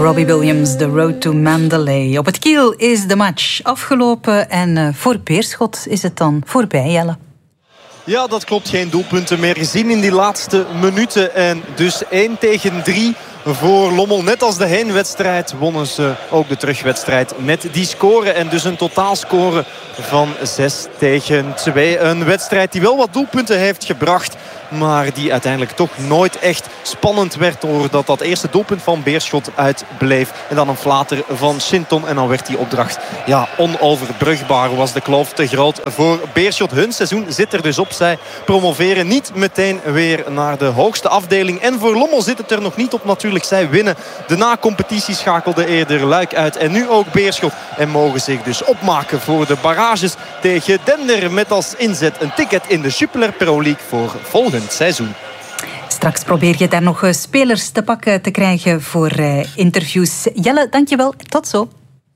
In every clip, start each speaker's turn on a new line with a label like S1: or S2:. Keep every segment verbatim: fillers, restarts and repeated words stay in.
S1: Robbie Williams, The Road to Mandalay. Op het Kiel is de match afgelopen en uh, voor Beerschot is het dan voorbij, Jelle.
S2: Ja, dat klopt. Geen doelpunten meer gezien in die laatste minuten. En dus één tegen drie voor Lommel. Net als de heenwedstrijd wonnen ze ook de terugwedstrijd met die score. En dus een totaalscore van zes tegen twee. Een wedstrijd die wel wat doelpunten heeft gebracht, maar die uiteindelijk toch nooit echt spannend werd, doordat dat eerste doelpunt van Beerschot uitbleef. En dan een flater van Sinton. En dan werd die opdracht ja, onoverbrugbaar. Was de kloof te groot voor Beerschot. Hun seizoen zit er dus op. Zij promoveren niet meteen weer naar de hoogste afdeling. En voor Lommel zit het er nog niet op natuurlijk. Zij winnen. De na-competitie schakelde eerder Luik uit. En nu ook Beerschot. En mogen zich dus opmaken voor de barrages tegen Dender. Met als inzet een ticket in de Jupiler Pro League voor volgend seizoen.
S1: Straks probeer je daar nog spelers te pakken te krijgen voor uh, interviews. Jelle, dankjewel. Tot zo.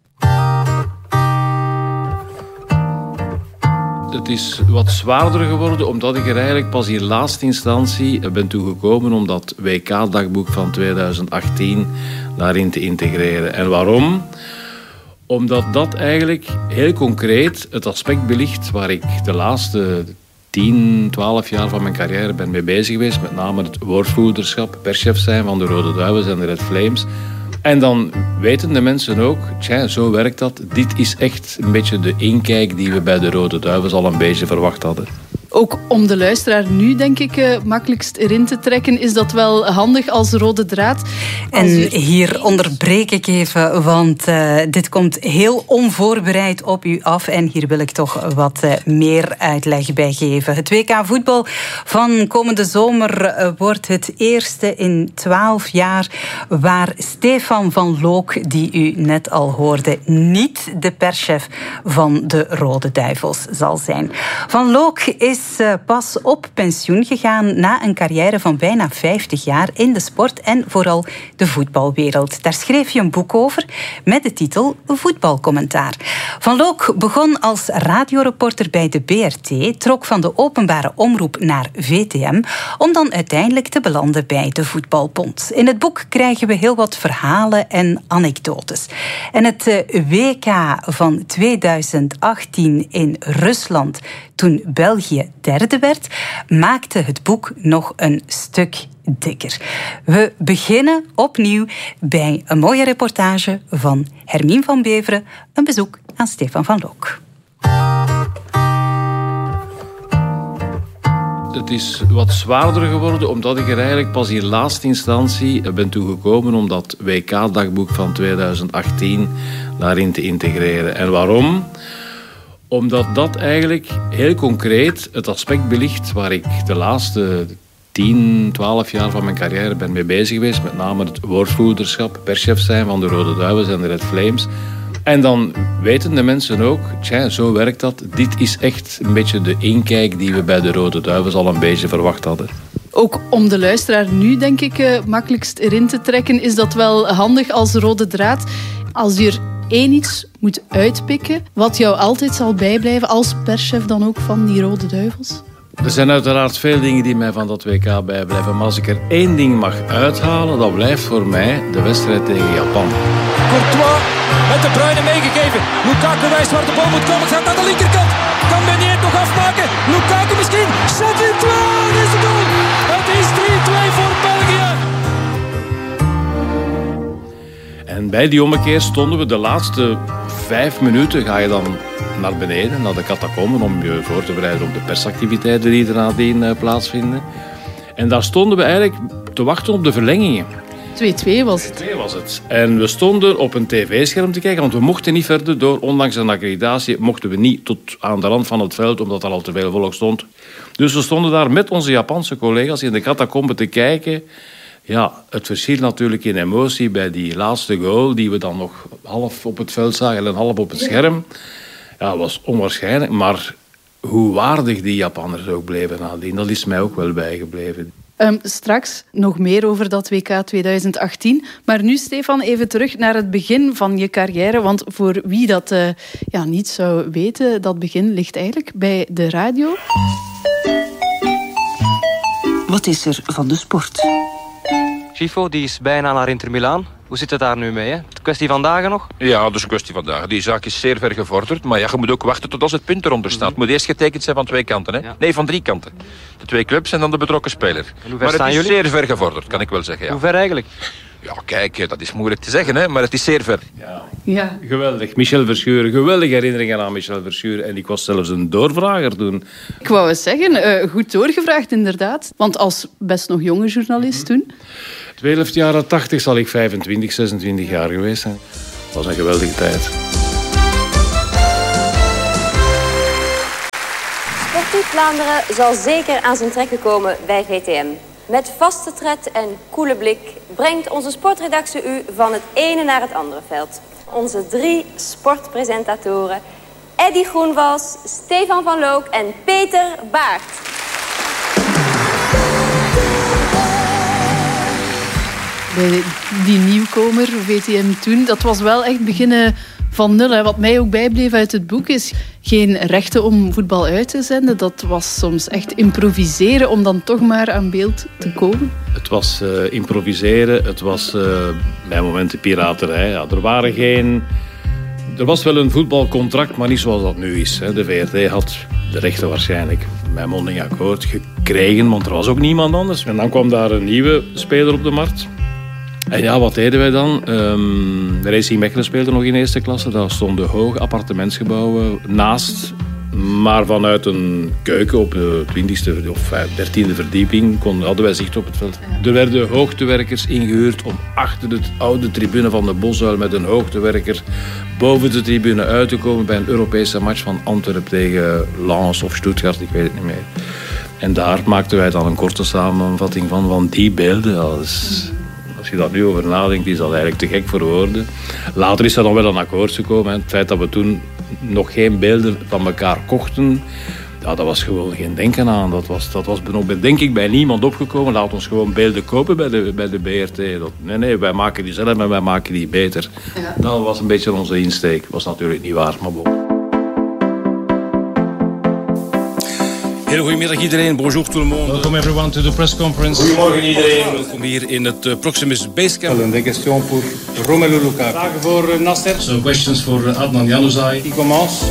S3: Het is wat zwaarder geworden, omdat ik er eigenlijk pas in laatste instantie ben toegekomen om dat W K-dagboek van tweeduizend achttien daarin te integreren. En waarom? Omdat dat eigenlijk heel concreet het aspect belicht waar ik de laatste tien, twaalf jaar van mijn carrière ben mee bezig geweest. Met name het woordvoerderschap, perschef zijn van de Rode Duivels en de Red Flames. En dan weten de mensen ook, tja, zo werkt dat. Dit is echt een beetje de inkijk die we bij de Rode Duivels al een beetje verwacht hadden.
S4: Ook om de luisteraar nu, denk ik, uh, makkelijkst erin te trekken, is dat wel handig als rode draad.
S1: En hier onderbreek ik even, want uh, dit komt heel onvoorbereid op u af. En hier wil ik toch wat uh, meer uitleg bij geven. Het W K voetbal van komende zomer uh, wordt het eerste in twaalf jaar waar Stefan van Look, die u net al hoorde, niet de perschef van de Rode Duivels zal zijn. Van Look is pas op pensioen gegaan na een carrière van bijna vijftig jaar in de sport en vooral de voetbalwereld. Daar schreef je een boek over met de titel Voetbalcommentaar. Van Look begon als radioreporter bij de B R T, trok van de openbare omroep naar V T M, om dan uiteindelijk te belanden bij de Voetbalbond. In het boek krijgen we heel wat verhalen en anekdotes. En het W K van tweeduizend achttien in Rusland, toen België derde werd, maakte het boek nog een stuk dikker. We beginnen opnieuw bij een mooie reportage van Hermine van Beveren, een bezoek aan Stefan van Look.
S3: Het is wat zwaarder geworden, omdat ik er eigenlijk pas in laatste instantie ben toegekomen om dat W K-dagboek van tweeduizend achttien daarin te integreren. En waarom? Omdat dat eigenlijk heel concreet het aspect belicht waar ik de laatste tien, twaalf jaar van mijn carrière ben mee bezig geweest. Met name het woordvoerderschap, perschef zijn van de Rode Duivels en de Red Flames. En dan weten de mensen ook, tja, zo werkt dat. Dit is echt een beetje de inkijk die we bij de Rode Duivels al een beetje verwacht hadden.
S4: Ook om de luisteraar nu, denk ik, uh, makkelijkst erin te trekken, is dat wel handig als rode draad. Als je er één iets moet uitpikken, wat jou altijd zal bijblijven, als perschef dan ook van die Rode Duivels?
S3: Er zijn uiteraard veel dingen die mij van dat W K bijblijven. Maar als ik er één ding mag uithalen, dan blijft voor mij de wedstrijd tegen Japan.
S5: Courtois met de Bruyne meegegeven. Lukaku wijst waar de bal moet komen. Het gaat naar de linkerkant. Kan Meunier het nog afmaken? Lukaku misschien. Shot in twee. Is de goal. Het is drie twee voor België.
S3: En bij die ommekeer stonden we de laatste vijf minuten. Ga je dan naar beneden, naar de catacomben, om je voor te bereiden op de persactiviteiten die er nadien uh, plaatsvinden. En daar stonden we eigenlijk te wachten op de verlengingen.
S4: twee twee was het.
S3: twee twee was het. En we stonden op een tv-scherm te kijken, want we mochten niet verder door. Ondanks een accreditatie mochten we niet tot aan de rand van het veld, omdat er al te veel volk stond. Dus we stonden daar met onze Japanse collega's in de catacomben te kijken. Ja, het verschil natuurlijk in emotie bij die laatste goal, die we dan nog half op het veld zagen en half op het scherm. Ja, was onwaarschijnlijk, maar hoe waardig die Japanners ook bleven nadien, dat is mij ook wel bijgebleven.
S4: Um, straks nog meer over dat W K tweeduizend achttien. Maar nu, Stefan, even terug naar het begin van je carrière. Want voor wie dat uh, ja, niet zou weten, dat begin ligt eigenlijk bij de radio.
S6: Wat is er van de sport?
S7: Schifo die is bijna naar Inter Milaan.
S6: Hoe zit het daar nu mee? Hè? De kwestie van dagen nog?
S7: Ja, dat is een kwestie van dagen. Die zaak is zeer ver gevorderd. Maar ja, je moet ook wachten tot als het punt eronder staat. Het moet eerst getekend zijn van twee kanten. Hè? Ja. Nee, van drie kanten. De twee clubs en dan de betrokken speler.
S6: En hoe ver
S7: maar het
S6: staan
S7: is
S6: jullie?
S7: zeer ver gevorderd, kan ik wel zeggen. Ja.
S6: Hoe ver eigenlijk?
S7: Ja, kijk, dat is moeilijk te zeggen, hè, maar het is zeer ver.
S3: Ja.
S4: Ja.
S3: Geweldig. Michel Verschuren, geweldige herinneringen aan Michel Verschuren. En ik was zelfs een doorvrager toen.
S4: Ik wou eens zeggen, uh, goed doorgevraagd inderdaad. Want als best nog jonge journalist toen...
S3: twaalf jaren tachtig zal ik vijfentwintig, zesentwintig jaar geweest zijn. Dat was een geweldige tijd.
S8: Sportclub Vlaanderen zal zeker aan zijn trekken komen bij V T M. Met vaste tred en koele blik brengt onze sportredactie u van het ene naar het andere veld. Onze drie sportpresentatoren, Eddy Groenwals, Stefan van Look en Peter Baert.
S4: Bij die nieuwkomer, V T M toen, dat was wel echt beginnen van nul. Hè. Wat mij ook bijbleef uit het boek is geen rechten om voetbal uit te zenden. Dat was soms echt improviseren om dan toch maar aan beeld te komen.
S3: Het was uh, improviseren, het was uh, bij momenten piraterij. Ja, er waren geen... Er was wel een voetbalcontract, maar niet zoals dat nu is. Hè. De V R T had de rechten waarschijnlijk bij mondeling akkoord gekregen, want er was ook niemand anders. En dan kwam daar een nieuwe speler op de markt. En ja, wat deden wij dan? Um, Racing Mechelen speelde nog in eerste klasse. Daar stonden hoge appartementsgebouwen naast. Maar vanuit een keuken op de twintigste of dertiende verdieping kon, hadden wij zicht op het veld. Er werden hoogtewerkers ingehuurd om achter de oude tribune van de Bosuil met een hoogtewerker boven de tribune uit te komen bij een Europese match van Antwerpen tegen Lens of Stuttgart, ik weet het niet meer. En daar maakten wij dan een korte samenvatting van, van die beelden. Ja, dat is... Als je daar nu over nadenkt, is dat eigenlijk te gek voor woorden. Later is er dan wel een akkoord gekomen. Het feit dat we toen nog geen beelden van elkaar kochten, ja, dat was gewoon geen denken aan. Dat was, dat was denk ik bij niemand opgekomen. Laat ons gewoon beelden kopen bij de, bij de B R T. Dat, nee, nee, wij maken die zelf en wij maken die beter. Ja. Dat was een beetje onze insteek. Dat was natuurlijk niet waar, maar bon.
S9: Heel goedemiddag iedereen, bonjour tout le monde. Welcome everyone to the press conference.
S3: Goedemorgen iedereen.
S9: Welkom hier in het uh, Proximus Basecamp.
S10: Des questions pour Romelu Lukaku.
S9: Vragen voor uh, Nasser. So questions voor uh, Adnan Januzaj.
S10: Die commence.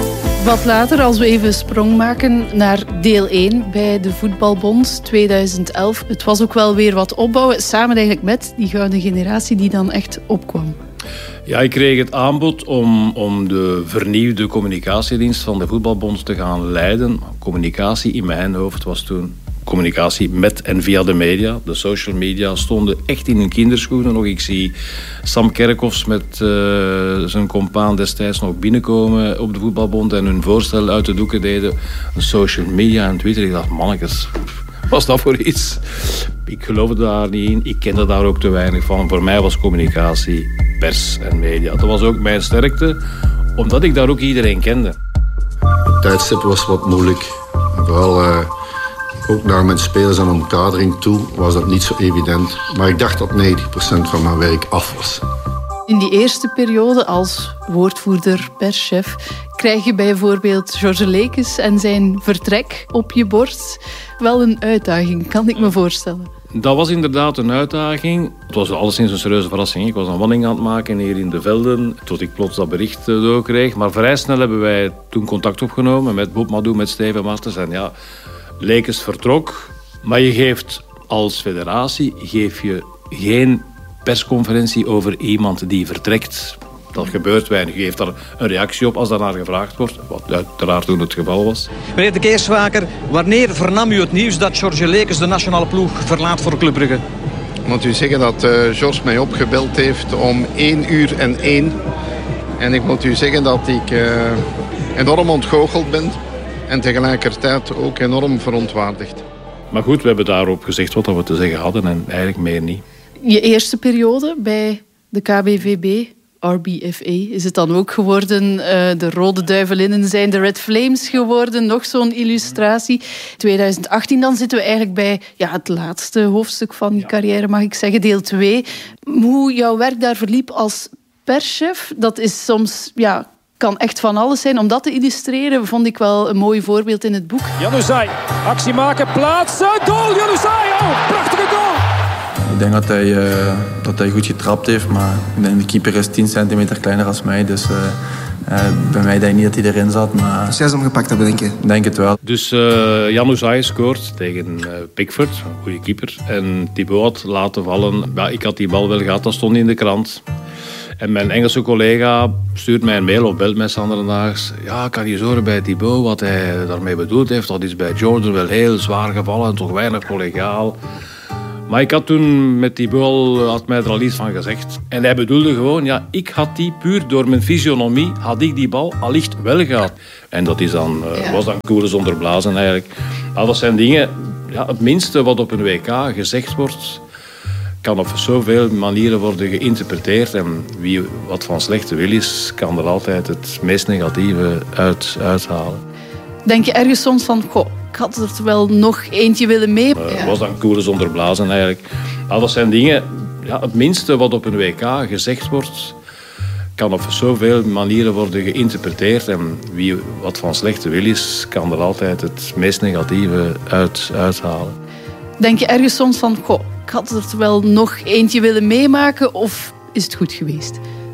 S4: Wat later, als we even een sprong maken naar deel één bij de Voetbalbond tweeduizend elf. Het was ook wel weer wat opbouwen, samen eigenlijk met die gouden generatie die dan echt opkwam.
S3: Ja, ik kreeg het aanbod om, om de vernieuwde communicatiedienst van de Voetbalbond te gaan leiden. Communicatie in mijn hoofd was toen communicatie met en via de media. De social media stonden echt in hun kinderschoenen nog. Ik zie Sam Kerkhoffs met uh, zijn compaan destijds nog binnenkomen op de Voetbalbond en hun voorstel uit de doeken deden. Social media en Twitter. Ik dacht, mannetjes, wat is dat voor iets? Ik geloofde daar niet in. Ik kende daar ook te weinig van. Voor mij was communicatie, pers en media. Dat was ook mijn sterkte, omdat ik daar ook iedereen kende.
S11: Het tijdstip was wat moeilijk. Vooral uh, ook naar mijn spelers en omkadering toe was dat niet zo evident. Maar ik dacht dat negentig procent van mijn werk af was.
S4: In die eerste periode als woordvoerder, perschef, krijg je bijvoorbeeld Georges Lekes en zijn vertrek op je bord. Wel een uitdaging, kan ik me voorstellen.
S3: Dat was inderdaad een uitdaging. Het was alleszins een serieuze verrassing. Ik was een wandeling aan het maken hier in de velden, tot ik plots dat bericht doorkreeg. Maar vrij snel hebben wij toen contact opgenomen met Bob Madou, met Steven Martens. En ja, Lekes vertrok. Maar je geeft als federatie geef je geen persconferentie over iemand die vertrekt. Dat gebeurt weinig. Je geeft daar een reactie op als daarnaar gevraagd wordt. Wat uiteraard toen het geval was.
S12: Meneer de Keerswaker, wanneer vernam u het nieuws dat Georges Lekes de nationale ploeg verlaat voor Club Brugge?
S11: Moet u zeggen dat uh, Georges mij opgebeld heeft om één uur en één. En ik moet u zeggen dat ik uh, enorm ontgoocheld ben. En tegelijkertijd ook enorm verontwaardigd.
S3: Maar goed, we hebben daarop gezegd wat we te zeggen hadden en eigenlijk meer niet.
S4: Je eerste periode bij de K B V B, R B F A, is het dan ook geworden. Uh, de Rode Duivelinnen zijn de Red Flames geworden. Nog zo'n illustratie. tweeduizend achttien, dan zitten we eigenlijk bij ja, het laatste hoofdstuk van je ja. carrière, mag ik zeggen, deel twee. Hoe jouw werk daar verliep als perschef, dat is soms... ja. kan echt van alles zijn. Om dat te illustreren vond ik wel een mooi voorbeeld in het boek.
S5: Januzaj, actie maken, plaatsen, goal, Januzaj, oh, prachtige goal!
S13: denk dat hij, uh, dat hij goed getrapt heeft. Maar ik denk de keeper is tien centimeter kleiner dan mij. Dus uh, uh, bij mij denk ik niet dat hij erin zat. Maar
S14: dus jij is hem gepakt hebben, denk je?
S13: Denk het wel.
S3: Dus uh, Jan Ouzai scoort tegen uh, Pickford, een goede keeper. En Thibaut had laten vallen. Ja, ik had die bal wel gehad, dat stond in de krant. En mijn Engelse collega stuurt mij een mail of belt mij zanderdaags. Ja, kan je horen bij Thibaut wat hij daarmee bedoeld heeft. Dat is bij Jordan wel heel zwaar gevallen en toch weinig collegiaal. Maar ik had toen met Thibaut had mij er al iets van gezegd. En hij bedoelde gewoon, ja, ik had die puur door mijn fysionomie, had ik die bal allicht wel gehad. En dat is dan, uh, ja. was dan koelen zonder blazen eigenlijk. Nou, dat zijn dingen, ja, het minste wat op een W K gezegd wordt, kan op zoveel manieren worden geïnterpreteerd. En wie wat van slechte wil is, kan er altijd het meest negatieve uit, uithalen.
S4: Denk je ergens soms van, goh, ik had er wel nog eentje willen mee?
S3: Het uh, was dan koelen zonder blazen eigenlijk. Nou, dat zijn dingen, ja, het minste wat op een W K gezegd wordt, kan op zoveel manieren worden geïnterpreteerd. En wie wat van slechte wil is, kan er altijd het meest negatieve uit, uithalen.
S4: Denk je ergens soms van, goh, ik had er wel nog eentje willen meemaken of is het goed geweest?